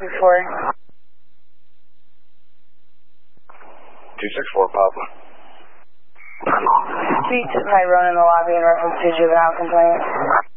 before. 264 Papa. Speak to Tyrone in the lobby in reference to juvenile complaint.